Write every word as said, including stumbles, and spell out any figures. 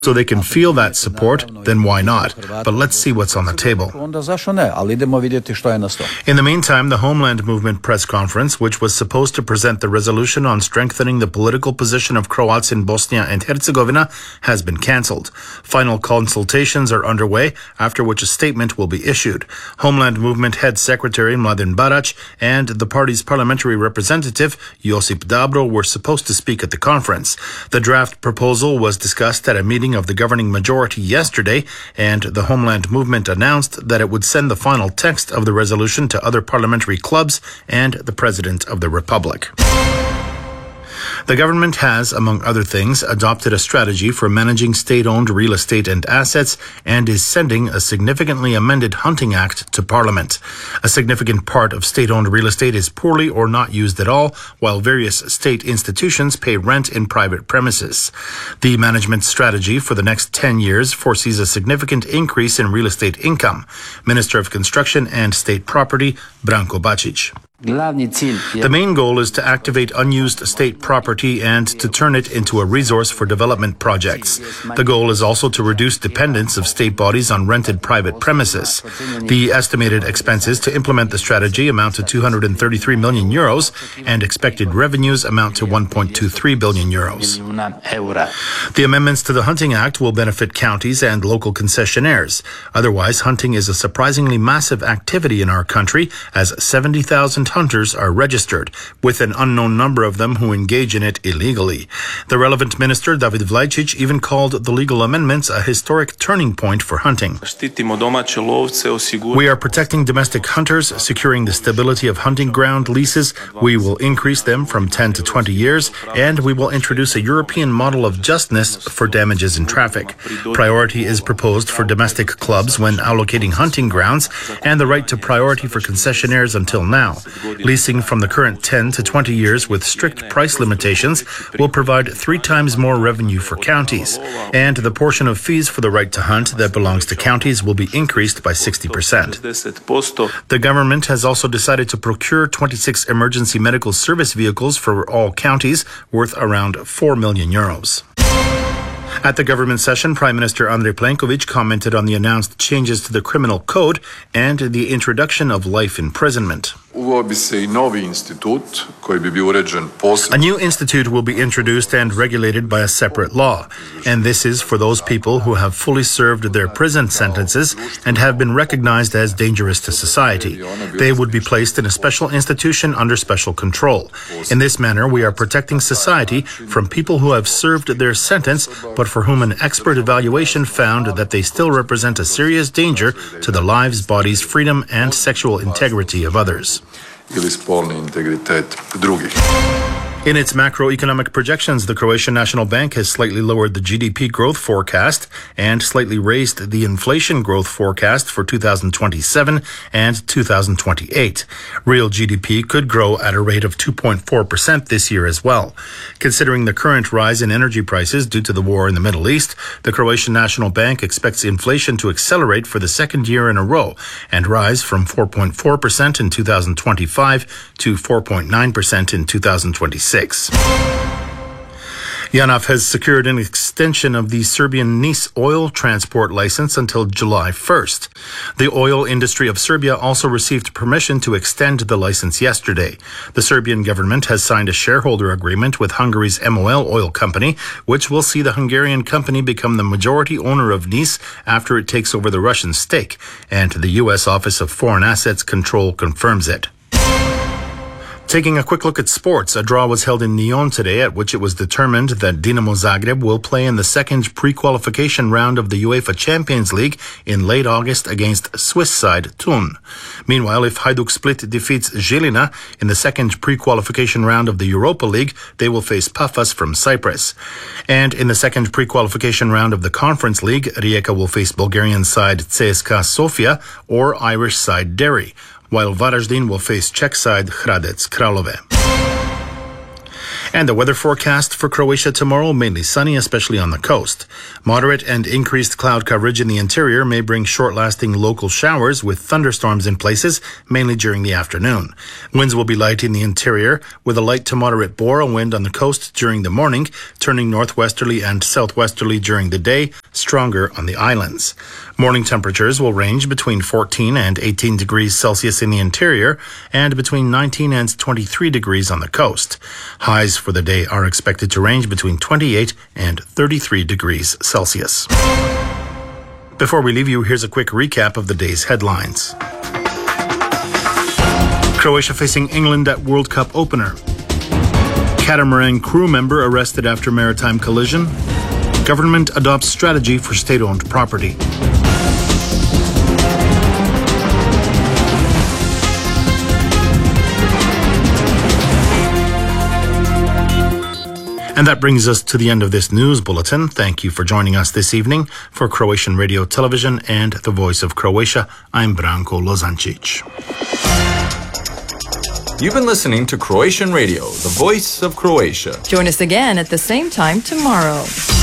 so they can feel that support, then why not? But let's see what's on the table. In the meantime, the Homeland Movement press conference, which was supposed to present the resolution on strengthening the political position of Croats in Bosnia and Herzegovina, has been cancelled. Final consultations are underway, after which a statement will be issued. Homeland Movement Head Secretary Mladen Barać and the party's parliamentary representative Josip Dabro were supposed to speak at the conference. The draft proposal was discussed at a meeting of the governing majority yesterday, and the Homeland Movement announced that it would send the final text of the resolution to other parliamentary clubs and the President of the Republic. The government has, among other things, adopted a strategy for managing state-owned real estate and assets and is sending a significantly amended Hunting Act to Parliament. A significant part of state-owned real estate is poorly or not used at all, while various state institutions pay rent in private premises. The management strategy for the next ten years foresees a significant increase in real estate income. Minister of Construction and State Property, Branko Bačić. The main goal is to activate unused state property and to turn it into a resource for development projects. The goal is also to reduce dependence of state bodies on rented private premises. The estimated expenses to implement the strategy amount to two hundred thirty-three million euros and expected revenues amount to one point two three billion euros. The amendments to the Hunting Act will benefit counties and local concessionaires. Otherwise, hunting is a surprisingly massive activity in our country, as seventy thousand hunters are registered, with an unknown number of them who engage in it illegally. The relevant minister, David Vlajčić, even called the legal amendments a historic turning point for hunting. We are protecting domestic hunters, securing the stability of hunting ground leases. We will increase them from ten to twenty years, and we will introduce a European model of justness for damages in traffic. Priority is proposed for domestic clubs when allocating hunting grounds, and the right to priority for concessionaires until now. Leasing from the current ten to twenty years with strict price limitations will provide three times more revenue for counties, and the portion of fees for the right to hunt that belongs to counties will be increased by sixty percent. The government has also decided to procure twenty-six emergency medical service vehicles for all counties, worth around four million euros. At the government session, Prime Minister Andrej Plenković commented on the announced changes to the criminal code and the introduction of life imprisonment. A new institute will be introduced and regulated by a separate law, and this is for those people who have fully served their prison sentences and have been recognized as dangerous to society. They would be placed in a special institution under special control. In this manner, we are protecting society from people who have served their sentence, but for whom an expert evaluation found that they still represent a serious danger to the lives, bodies, freedom, and sexual integrity of others. In its macroeconomic projections, the Croatian National Bank has slightly lowered the G D P growth forecast and slightly raised the inflation growth forecast for two thousand twenty-seven and two thousand twenty-eight. Real G D P could grow at a rate of two point four percent this year as well. Considering the current rise in energy prices due to the war in the Middle East, the Croatian National Bank expects inflation to accelerate for the second year in a row and rise from four point four percent in two thousand twenty-five to four point nine percent in two thousand twenty-six. JANAF has secured an extension of the Serbian NIS oil transport license until July first. The oil industry of Serbia also received permission to extend the license yesterday. The Serbian government has signed a shareholder agreement with Hungary's M O L oil company, which will see the Hungarian company become the majority owner of NIS after it takes over the Russian stake, and the U S Office of Foreign Assets Control confirms it. Taking a quick look at sports, a draw was held in Nyon today at which it was determined that Dinamo Zagreb will play in the second pre-qualification round of the UEFA Champions League in late August against Swiss side Thun. Meanwhile, if Hajduk Split defeats Žilina in the second pre-qualification round of the Europa League, they will face Pafas from Cyprus. And in the second pre-qualification round of the Conference League, Rijeka will face Bulgarian side C S K A Sofia or Irish side Derry, while Varaždin will face Czech side Hradec Králové. And the weather forecast for Croatia tomorrow, mainly sunny, especially on the coast. Moderate and increased cloud coverage in the interior may bring short-lasting local showers with thunderstorms in places, mainly during the afternoon. Winds will be light in the interior, with a light to moderate Bora wind on the coast during the morning, turning northwesterly and southwesterly during the day, stronger on the islands. Morning temperatures will range between fourteen and eighteen degrees Celsius in the interior and between nineteen and twenty-three degrees on the coast. Highs for the day are expected to range between twenty-eight and thirty-three degrees Celsius. Before we leave you, here's a quick recap of the day's headlines. Croatia facing England at World Cup opener. Catamaran crew member arrested after maritime collision. Government adopts strategy for state-owned property. And that brings us to the end of this news bulletin. Thank you for joining us this evening. For Croatian Radio Television and the Voice of Croatia, I'm Branko Lozancic. You've been listening to Croatian Radio, the Voice of Croatia. Join us again at the same time tomorrow.